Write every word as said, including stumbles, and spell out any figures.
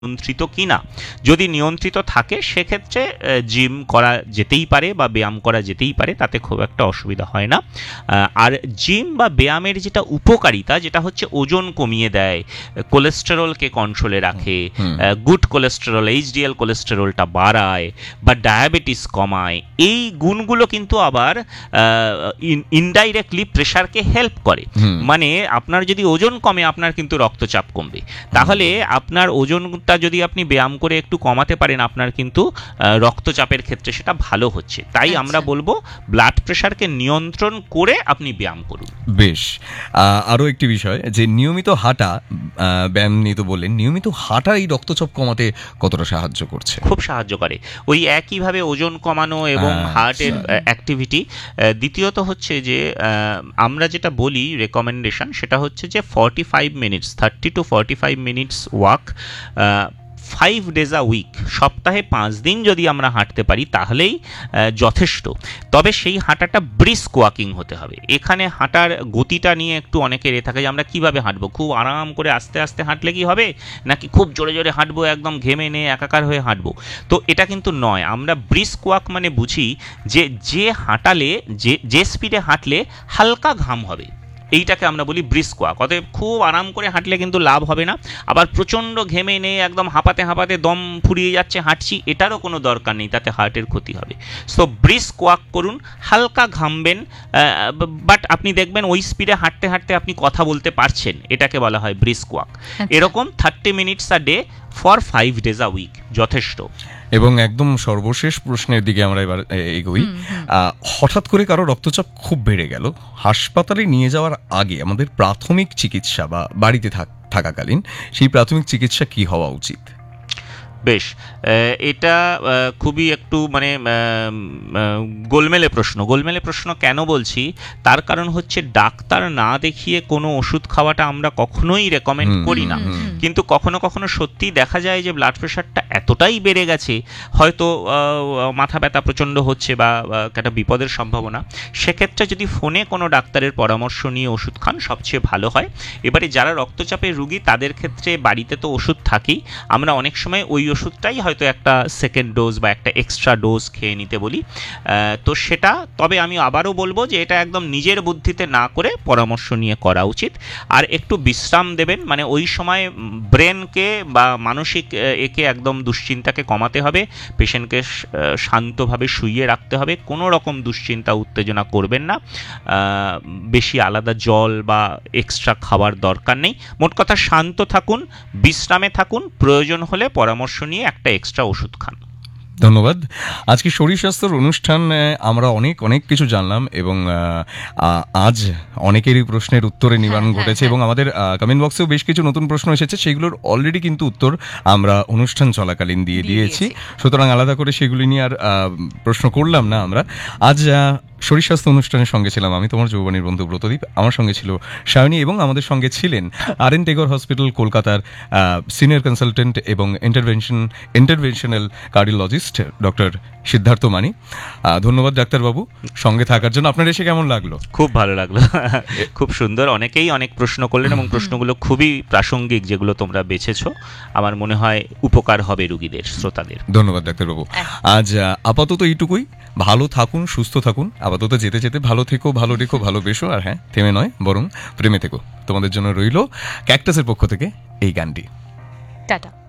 নিয়ন্ত্রিত কিনা। যদি নিয়ন্ত্রিত থাকে সেক্ষেত্রে জিম করা যেতেই পারে বা ব্যায়াম করা যেতেই পারে, তাতে খুব একটা অসুবিধা হয় না। আর জিম বা ব্যায়ামের যেটা উপকারিতা, যেটা হচ্ছে ওজন কমিয়ে দেয়, কোলেস্টেরলকে কন্ট্রোলে রাখে, গুড কোলেস্টেরল এইচডিএল কোলেস্টেরলটা বাড়ায় বা ডায়াবেটিস কমায়, এই গুণগুলো কিন্তু আবার ইনডাইরেক্টলি প্রেশারকে হেল্প করে। মানে আপনার যদি ওজন কমে আপনার কিন্তু রক্তচাপ কমবে, তাহলে আপনার ওজনটা যদি আপনি ব্যায়াম করে একটু কমাতে পারেন আপনার কিন্তু রক্তচাপের ক্ষেত্রে সেটা ভালো হচ্ছে। তাই আমরা বলবো ব্লাড প্রেশারকে নিয়ন্ত্রণ করে আপনি ব্যায়াম করুন। বেশ, আরও একটি বিষয় যে নিয়মিত হাঁটা, ব্যায়াম নিয়ে তো বললেন, নিয়মিত হাঁটা এই রক্তচাপ কমাতে কতটা সাহায্য করছে? খুব সাহায্য করে, ওই একইভাবে ওজন কমানো এবং হার্টের অ্যাক্টিভিটি। দ্বিতীয়ত হচ্ছে যে আমরা যেটা বলি রেকমেন্ডেশন, সেটা হচ্ছে যে forty five minutes thirty two forty five minutes walk five days a week, সপ্তাহে পাঁচ দিন যদি আমরা হাঁটতে পারি তাহলেই যথেষ্ট। তবে সেই হাঁটাটা ব্রিস্ক ওয়াকিং হতে হবে। এখানে হাঁটার গতিটা নিয়ে একটু অনেকের এ থাকে যে আমরা কীভাবে হাঁটবো, খুব আরাম করে আস্তে আস্তে হাঁটলে কি হবে, নাকি খুব জোরে জোরে হাঁটবো, একদম ঘেমে নিয়ে একাকার হয়ে হাঁটবো। তো এটা কিন্তু নয়। আমরা ব্রিস্ক ওয়াক মানে বুঝি যে যে হাঁটালে, যে যে স্পিডে হাঁটলে হালকা ঘাম হবে, এইটাকে আমরা বলি ব্রিস্ক ওয়াক। অতএব খুব আরাম করে হাঁটলে কিন্তু লাভ হবে না, আবার প্রচণ্ড ঘেমে নেই একদম হাঁপাতে হাঁপাতে দম ফুরিয়ে যাচ্ছে হাঁটছি, এটারও কোনো দরকার নেই, তাতে হার্টের ক্ষতি হবে। সো ব্রিস্ক ওয়াক করুন, হালকা ঘামবেন, বাট আপনি দেখবেন ওই স্পিডে হাঁটতে হাঁটতে আপনি কথা বলতে পারছেন, এটাকে বলা হয় ব্রিস্ক ওয়াক। এরকম thirty minutes a day for five days a week যথেষ্ট। এবং একদম সর্বশেষ প্রশ্নের দিকে আমরা এবার এগোই। হঠাৎ করে কারো রক্তচাপ খুব বেড়ে গেল, হাসপাতালে নিয়ে যাওয়ার আগে আমাদের প্রাথমিক চিকিৎসা বা বাড়িতে থাকাকালীন সেই প্রাথমিক চিকিৎসা কি হওয়া উচিত? বেশ, এটা খুবই একটু মানে গোলমেলে প্রশ্ন। গোলমেলে প্রশ্ন কেন বলছি, তার কারণ হচ্ছে ডাক্তার না দেখিয়ে কোনো ওষুধ খাওয়াটা আমরা কখনোই রেকমেন্ড করি না। কিন্তু কখনো কখনো সত্যি দেখা যায় যে ব্লাড প্রেশারটা এতটাই বেড়ে গেছে, হয়তো মাথা ব্যথা প্রচণ্ড হচ্ছে বা একটা বিপদের সম্ভাবনা, সেক্ষেত্রে যদি ফোনে কোনো ডাক্তারের পরামর্শ নিয়ে ওষুধ খান সবচেয়ে ভালো হয়। এবারে যারা রক্তচাপের রুগী তাদের ক্ষেত্রে বাড়িতে তো ওষুধ থাকেই, আমরা অনেক সময় ওই ওষুধটাই হয়তো একটা সেকেন্ড ডোজ বা একটা এক্সট্রা ডোজ খেয়ে নিতে বলি। তো সেটা, তবে আমি আবারও বলবো যে এটা একদম নিজের বুদ্ধিতে না করে পরামর্শ নিয়ে করা উচিত। আর একটু বিশ্রাম দেবেন, মানে ওই সময় ব্রেনকে বা মানসিক একে একদম দুশ্চিন্তাকে কমাতে হবে, পেশেন্টকে শান্তভাবে শুইয়ে রাখতে হবে, কোনো রকম দুশ্চিন্তা উত্তেজনা করবেন না, বেশি আলাদা জল বা এক্সট্রা খাবার দরকার নেই। মোট কথা শান্ত থাকুন, বিশ্রামে থাকুন, প্রয়োজন হলে পরামর্শ নিয়ে একটা এক্সট্রা ওষুধ খান। ধন্যবাদ। আজকে শরীর স্বাস্থ্যের অনুষ্ঠান আমরা অনেক অনেক কিছু জানলাম এবং আজ অনেকেরই প্রশ্নের উত্তরে নিবারণ ঘটেছে এবং আমাদের কমেন্ট বক্সেও বেশ কিছু নতুন প্রশ্ন এসেছে, সেগুলোর অলরেডি কিন্তু উত্তর আমরা অনুষ্ঠান চলাকালীন দিয়ে দিয়েছি, সুতরাং আলাদা করে সেগুলি নিয়ে আর প্রশ্ন করলাম না আমরা। আজ শরীর স্বাস্থ্য অনুষ্ঠানের সঙ্গে ছিলাম আমি, তোমার যৌবনের বন্ধু ব্রতদীপ, আমার সঙ্গে ছিল সায়নী এবং আমাদের সঙ্গে ছিলেন আর এন টেগর হসপিটাল কলকাতার সিনিয়র কনসালটেন্ট এবং intervention interventional cardiologist doctor Siddharth মানি। ধন্যবাদ ডাক্তারবাবু সঙ্গে থাকার জন্য। আপনার এসে কেমন লাগলো? খুব ভালো লাগলো, খুব সুন্দর। অনেকেই অনেক প্রশ্ন করলেন এবং প্রশ্নগুলো খুবই প্রাসঙ্গিক, যেগুলো তোমরা বেছেছো, আমার মনে হয় উপকার হবে রুগীদের, শ্রোতাদের। ধন্যবাদ ডাক্তারবাবু। আজ আপাতত এইটুকুই। ভালো থাকুন, সুস্থ থাকুন, আপাতত যেতে যেতে ভালো থেকো, ভালো রেখো, ভালোবেসো, আর হ্যাঁ, থেমে নয় বরং প্রেমে থেকো। তোমাদের জন্য রইল ক্যাকটাসের পক্ষ থেকে এই গানটি। টাটা।